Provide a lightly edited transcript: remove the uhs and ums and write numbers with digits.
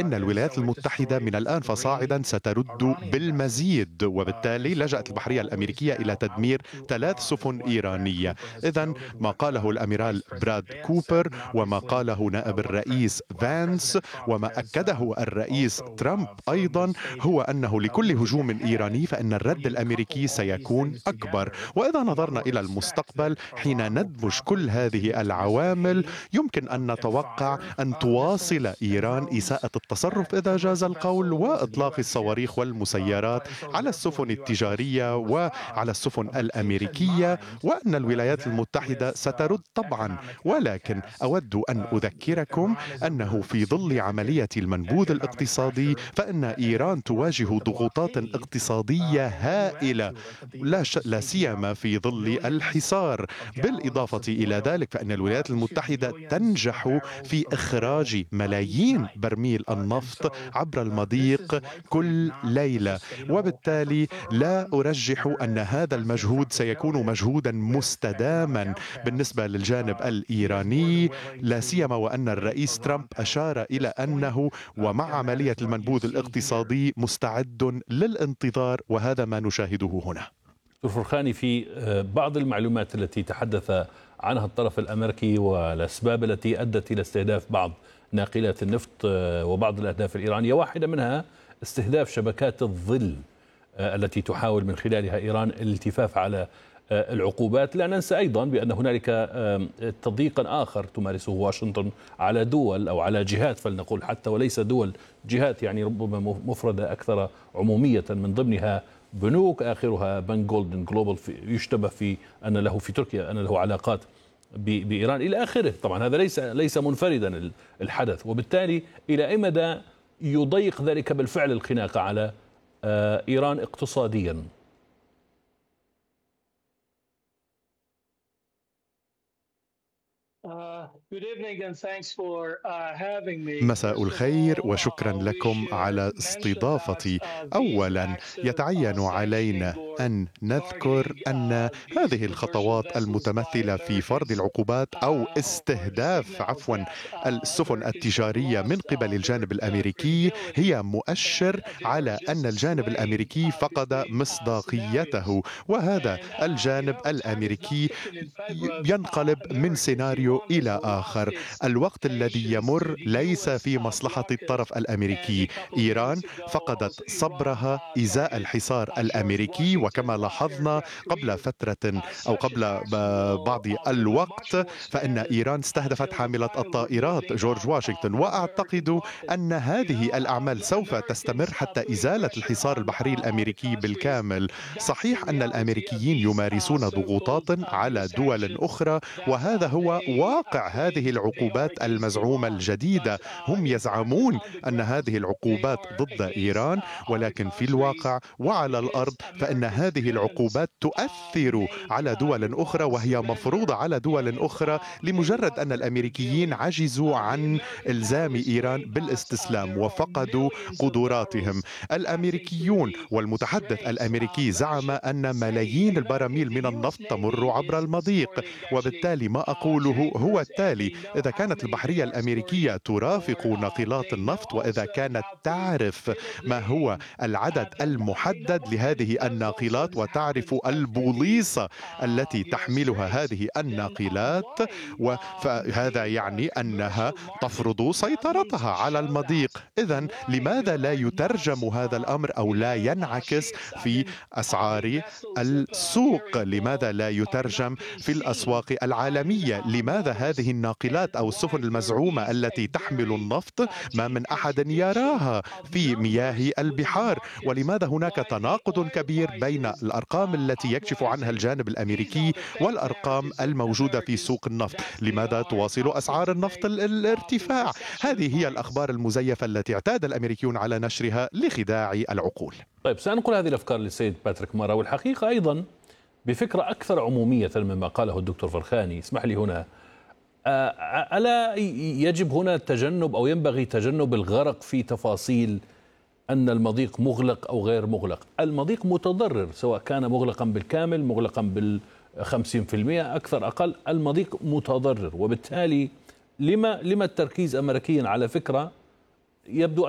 إن الولايات المتحدة من الآن فصاعدا سترد بالمزيد، وبالتالي لجأت البحرية الأمريكية إلى تدمير 3 سفن إيرانية. إذن ما قاله الأميرال براد كوبر وما قاله نائب الرئيس فانس وما أكده الرئيس ترامب أيضا هو أنه لكل هجوم إيراني فإن الرد الأمريكي سيكون أكبر. وإذا نظرنا إلى المستقبل حين ندمج كل هذه العوامل يمكن أن نتوقع أن تواصل إيران إساءة التصرف إذا جاز القول وإطلاق الصواريخ والمسيرات على السفن التجارية وعلى السفن الأمريكية، وأن الولايات المتحدة سترد طبعا. ولكن أود أن أذكركم أنه في ظل عملية المنبوذ الاقتصادي فإن إيران تواجه ضغوطات اقتصادية هائلة، لا سيما في ظل الحصار. بالإضافة إلى ذلك فإن الولايات المتحدة تنجح في إخراج ملايين برميل النفط عبر المضيق كل ليلة، وبالتالي لا أرجح أن هذا المجهود سيكون مجهودا مستداما بالنسبة للجانب الإيراني، لا سيما وأن الرئيس ترامب أشار إلى أنه ومع عملية المنبوذ الاقتصادي مستعد للانتظار، وهذا ما نشاهده هنا. دكتور فرخاني، في بعض المعلومات التي تحدث عنها الطرف الأمريكي والأسباب التي أدت إلى استهداف بعض ناقلات النفط وبعض الأهداف الإيرانية، واحدة منها استهداف شبكات الظل التي تحاول من خلالها إيران الالتفاف على العقوبات. لا ننسى أيضا بأن هنالك تضييقا آخر تمارسه واشنطن على دول أو على جهات، فلنقول حتى وليس دول، جهات يعني ربما مفردة أكثر عمومية، من ضمنها بنوك آخرها بنك جولدن جلوبال يشتبه في أن له في تركيا أن له علاقات بإيران إلى آخره. طبعا هذا ليس منفردا الحدث، وبالتالي إلى أي مدى يضيق ذلك بالفعل الخناقة على إيران اقتصاديا؟ مساء الخير وشكرا لكم على استضافتي. أولا يتعين علينا أن نذكر أن هذه الخطوات المتمثلة في فرض العقوبات أو استهداف السفن التجارية من قبل الجانب الأمريكي هي مؤشر على أن الجانب الأمريكي فقد مصداقيته، وهذا الجانب الأمريكي ينقلب من سيناريو إلى آخر. الوقت الذي يمر ليس في مصلحة الطرف الأمريكي. إيران فقدت صبرها إزاء الحصار الأمريكي، وكما لاحظنا قبل فترة أو قبل بعض الوقت فإن إيران استهدفت حاملة الطائرات جورج واشنطن، وأعتقد أن هذه الأعمال سوف تستمر حتى إزالة الحصار البحري الأمريكي بالكامل. صحيح أن الأمريكيين يمارسون ضغوطات على دول أخرى، وهذا هو واقع هذه العقوبات المزعومة الجديدة. هم يزعمون أن هذه العقوبات ضد إيران، ولكن في الواقع وعلى الأرض فإن هذه العقوبات تؤثر على دول أخرى، وهي مفروضة على دول أخرى لمجرد أن الأمريكيين عجزوا عن إلزام إيران بالاستسلام وفقدوا قدراتهم. الأمريكيون والمتحدث الأمريكي زعم أن ملايين البراميل من النفط تمر عبر المضيق، وبالتالي ما أقوله هو التالي: إذا كانت البحرية الأمريكية ترافق ناقلات النفط، وإذا كانت تعرف ما هو العدد المحدد لهذه الناقلات وتعرف البوليصة التي تحملها هذه الناقلات، فهذا يعني أنها تفرض سيطرتها على المضيق. إذن لماذا لا يترجم هذا الأمر أو لا ينعكس في أسعار السوق؟ لماذا لا يترجم في الأسواق العالمية؟ لماذا هذه الناقلات أو السفن المزعومة التي تحمل النفط ما من أحد يراها في مياه البحار؟ ولماذا هناك تناقض كبير بين الأرقام التي يكشف عنها الجانب الأمريكي والأرقام الموجودة في سوق النفط؟ لماذا تواصل أسعار النفط الارتفاع؟ هذه هي الأخبار المزيفة التي اعتاد الأمريكيون على نشرها لخداع العقول. طيب، سأنقل هذه الأفكار للسيد باتريك مارا، والحقيقة أيضا بفكرة أكثر عمومية مما قاله الدكتور فرخاني. اسمح لي هنا، ألا يجب هنا تجنب أو ينبغي تجنب الغرق في تفاصيل أن المضيق مغلق أو غير مغلق؟ المضيق متضرر، سواء كان مغلقا بالكامل مغلقا بال50% أكثر أقل، المضيق متضرر. وبالتالي لما التركيز أمريكيا على فكرة يبدو